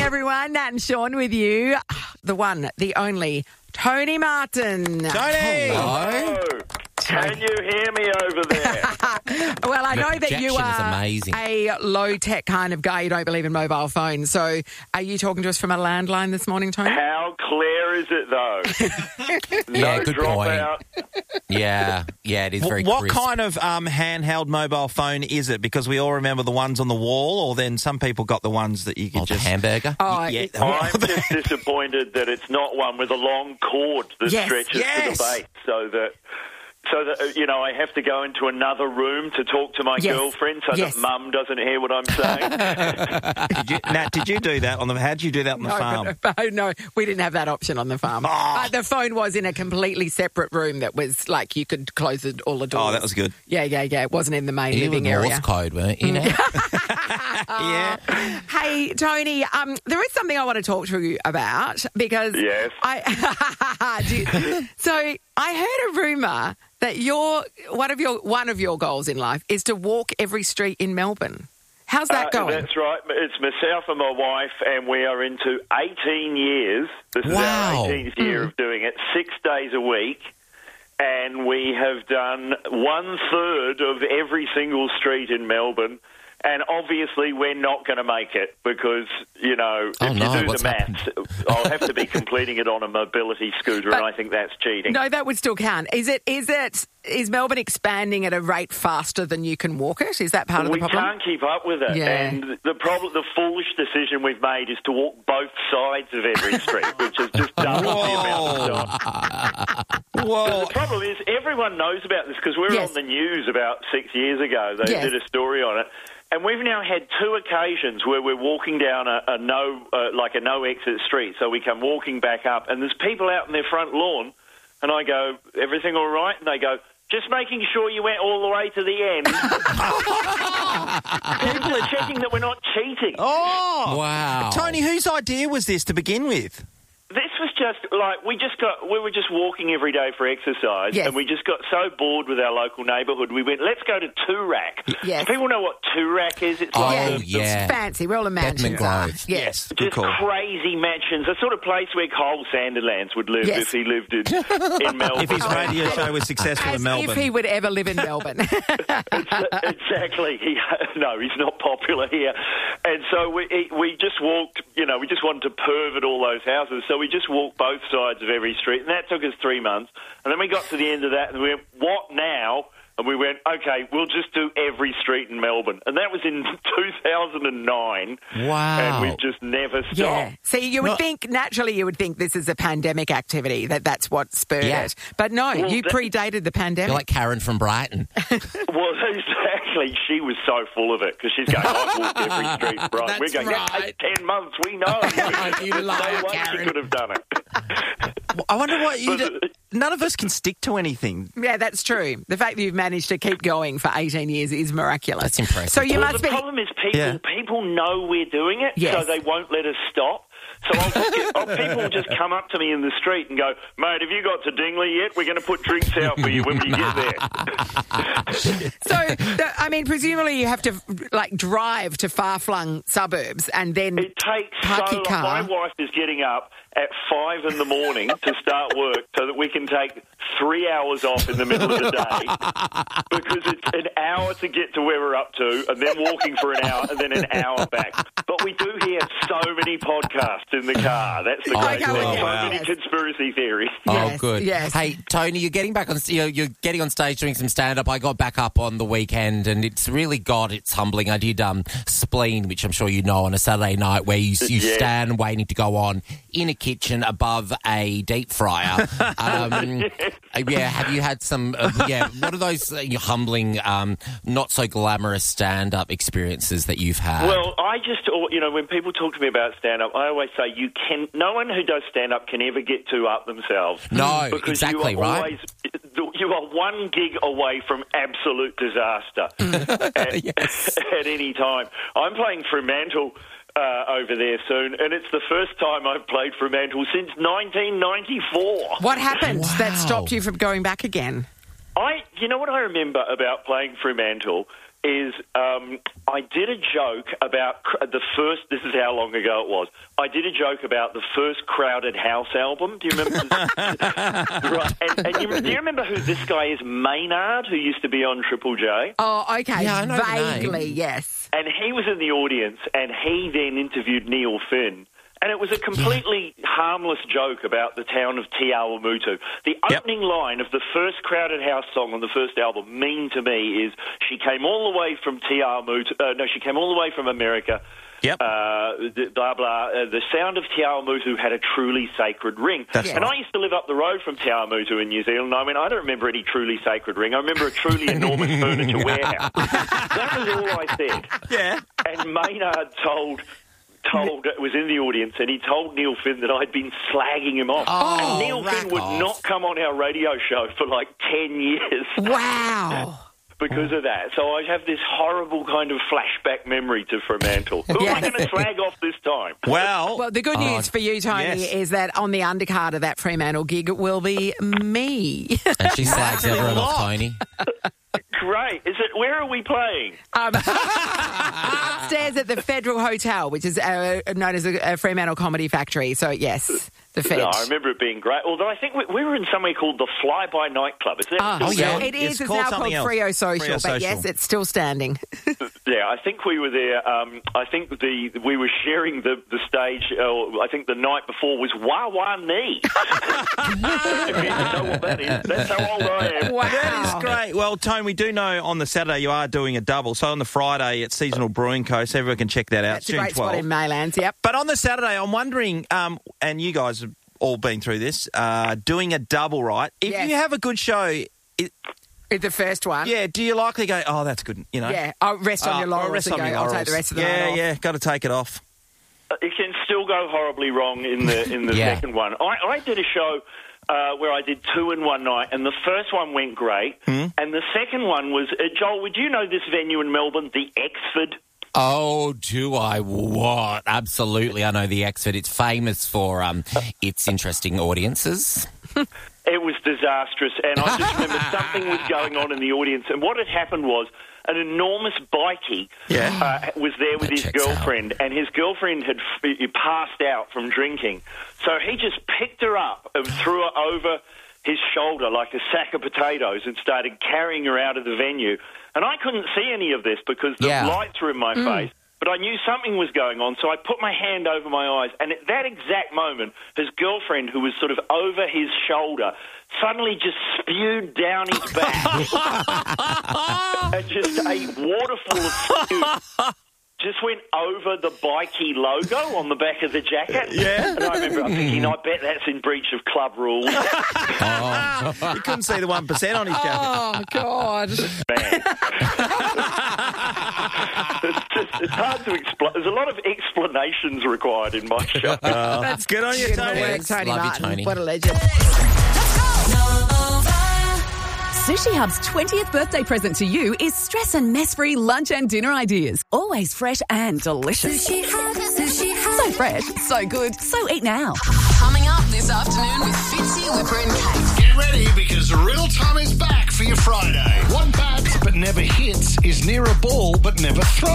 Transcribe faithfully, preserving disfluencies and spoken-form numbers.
everyone. Nat and Sean with you. The one, the only, Tony Martin. Tony! Hello. Can you hear me over there? Well, I The know that you projection is are amazing. a low-tech kind of guy. You don't believe in mobile phones. So are you talking to us from a landline this morning, Tony? How clear is it, though? Yeah, no good dropout. Yeah, yeah, it is very What crisp. kind of um, handheld mobile phone is it? Because we all remember the ones on the wall, or then some people got the ones that you could Oh, the just... hamburger? Oh, Yeah. I'm just disappointed that it's not one with a long cord that Yes, stretches yes. to the base, so that, so that uh, you know, I have to go into another room to talk to my Yes. girlfriend, so Yes. that Mum doesn't hear what I'm saying. Did you, Nat, did you do that on the... How'd you do that on the No, farm? but- but no, we didn't have that option on the farm. Oh. Uh, the phone was in a completely separate room that was like you could close it, all the doors. Oh, that was good. Yeah, yeah, yeah. It wasn't in the main You were living Morse area. code, weren't you? Now? Yeah. Hey, Tony, um, there is something I want to talk to you about because Yes. I. Do you- so I heard a rumor that your one of your one of your goals in life is to walk every street in Melbourne. How's that Uh, going? That's right. It's myself and my wife, and we are into eighteen years. This is Wow. our eighteenth year of doing it, six days a week. And we have done one third of every single street in Melbourne. And obviously, we're not going to make it because, you know, Oh, if no, you do what's the maths, I'll have to be completing it on a mobility scooter, But- and I think that's cheating. No, that would still count. Is it? Is it? Is Melbourne expanding at a rate faster than you can walk it? Is that part of we the problem? can't keep up with it, Yeah. and the problem, the foolish decision we've made is to walk both sides of every street, which has just doubled the amount of time. Whoa. The problem is everyone knows about this because we were Yes. on the news about six years ago. They Yes. did a story on it. And we've now had two occasions where we're walking down a, a no, uh, like a no exit street. So we come walking back up, and there's people out in their front lawn, and I go, "Everything all right?" And they go, "Just making sure you went all the way to the end." People are checking that we're not cheating. Oh! Wow. Tony, whose idea was this to begin with? This was just like we just got. We were just walking every day for exercise, Yes. and we just got so bored with our local neighbourhood. We went, let's go to Toorak. Yes. Do people know what Toorak is? It's Oh, like yeah, the- yeah. It's fancy. We're all in mansions. Bedman are. Grove. Yes. Good just call. crazy mansions. The sort of place where Cole Sanderlands would live Yes. if he lived in, in Melbourne. If his radio show was successful As in Melbourne. if he would ever live in Melbourne. Exactly. He, no, he's not popular here. And so we he- we just walked, you know, we just wanted to pervert all those houses. So we just walked both sides of every street. And that took us three months. And then we got to the end of that and we went, what now? And we went, okay, we'll just do every street in Melbourne. And that was in two thousand nine. Wow. And we've just never stopped. Yeah. See, you would Well- think, naturally, you would think this is a pandemic activity, that that's what spurred Yeah. it. But no, Well, you that- predated the pandemic. You're like Karen from Brighton. Well, exactly. She was so full of it because she's going, I've walked every street in Brighton. We're That's going, that right. takes ten months. We know. You There's liar, no way she Karen. could have done it. I wonder what you... But- do- None of us can stick to anything. Yeah, that's true. The fact that you've managed to keep going for eighteen years is miraculous. That's impressive. So you Well, must the be... problem is people Yeah. people know we're doing it, Yes. so they won't let us stop. So I'll just get, oh, people will just come up to me in the street and go, mate, have you got to Dingley yet? We're going to put drinks out for you when we get there. So, the, I mean, presumably you have to, like, drive to far-flung suburbs and then... It takes Park so your long. car. My wife is getting up at five in the morning to start work so that we can take three hours off in the middle of the day because it's an hour to get to where we're up to and then walking for an hour and then an hour back. But we do hear so many podcasts in the car. That's the Oh, great okay, thing. well, So yes. many conspiracy theories. Oh, Yes, good. yes. Hey, Tony, you're getting back on. You know, you're getting on stage doing some stand-up. I got back up on the weekend, and it's really God, it's humbling. I did um, Spleen, which I'm sure you know, on a Saturday night, where you you Yeah. stand waiting to go on in a kitchen above a deep fryer. Um, yeah, have you had some? Uh, yeah, what are those uh, humbling, um, not so glamorous stand-up experiences that you've had? Well, I just, you know, when people talk to me about stand-up, I always say you can. No one who does stand-up can ever get too up themselves. No, because exactly, you are right? Always, you are one gig away from absolute disaster at, Yes. at any time. I'm playing Fremantle uh, over there soon, and it's the first time I've played Fremantle since nineteen ninety-four. What happened Wow. that stopped you from going back again? I, you know what I remember about playing Fremantle? is um, I did a joke about cr- the first, this is how long ago it was, I did a joke about the first Crowded House album. Do you remember? Right. And, and you, do you remember who this guy is, Maynard, who used to be on Triple J? Oh, okay. Yeah, I know the name. Vaguely, yes. And he was in the audience, and he then interviewed Neil Finn. And it was a completely harmless joke about the town of Te Awamutu. The Yep. opening line of the first Crowded House song on the first album, Mean to Me, is she came all the way from Te Awamutu. Uh, no, she came all the way from America. Yep. Uh, blah, blah. Uh, the sound of Te Awamutu had a truly sacred ring. That's and right. I used to live up the road from Te Awamutu in New Zealand. I mean, I don't remember any truly sacred ring. I remember a truly enormous furniture warehouse. That was all I said. Yeah. And Maynard told... told was in the audience, and he told Neil Finn that I'd been slagging him off. Oh, and Neil rack Finn would off. not come on our radio show for like ten years Wow. because of that. So I have this horrible kind of flashback memory to Fremantle. Who am I Yes. going to slag off this time? Well, Well, the good Oh, news for you, Tony, yes. is that on the undercard of that Fremantle gig will be me. And she slags everyone off, Tony. Great. Is it? Where are we playing? Um, upstairs at the Federal Hotel, which is uh, known as a, a Fremantle Comedy Factory. So, yes, the Fed. No, I remember it being great. Although I think we, we were in somewhere called the Flyby nightclub. Is that Ah, still Oh, yeah. going? It It's is. It's, called now something called else. Freo Social, Freo but yes, Social. it's still standing. Yeah, I think we were there. Um, I think the we were sharing the the stage. Uh, I think the night before was Wah Wah Nee. If you know what that is, that's how old I am. Wow. that is great. Well, Tone, we do know on the Saturday you are doing a double. So on the Friday it's Seasonal Brewing Co. So everyone can check that out. It's a June great spot twelfth. in Maylands, yep. But on the Saturday, I'm wondering, um, and you guys have all been through this, uh, doing a double, right? If Yes. you have a good show, it, It's the first one. yeah, do you likely go, oh, that's good, you know? Yeah. I'll rest on Uh, your or laurels rest and on go, your I'll take laurels. the rest of the Yeah, night off. yeah, got to take it off. It can still go horribly wrong in the in the Yeah. second one. I, I did a show uh, where I did two in one night, and the first one went great, Hmm? and the second one was uh, Joel. Would you know this venue in Melbourne, the Exford? Oh, do I what? Absolutely. I know the Exford. It's famous for um, its interesting audiences. It was disastrous, and I just remember something was going on in the audience, and what had happened was an enormous bikie Yeah. uh, was there with That his checks girlfriend, and his girlfriend had f- passed out from drinking. So he just picked her up and threw her over his shoulder like a sack of potatoes and started carrying her out of the venue. And I couldn't see any of this because the Yeah. lights were in my face. But I knew something was going on, so I put my hand over my eyes, and at that exact moment, his girlfriend, who was sort of over his shoulder, suddenly just spewed down his back. And just a waterfall of spew just went over the bikie logo on the back of the jacket. Yeah. And I remember I'm thinking, I bet that's in breach of club rules. You couldn't see the one percent on his jacket. Oh, God. Man. it's just, it's hard to explain. There's a lot of explanations required in my show. That's good on you, Beautiful Tony. work, Tony Love you, Martin. Tony. What a legend. Sushi Hub's twentieth birthday present to you is stress and mess-free lunch and dinner ideas. Always fresh and delicious. Sushi Hub, Sushi Hub. So fresh, so good, so eat now. Coming up this afternoon with Fitzy, Whipper and Kate. Get ready because Real Time is back for your Friday. What bats but never hits is near a ball but never throws.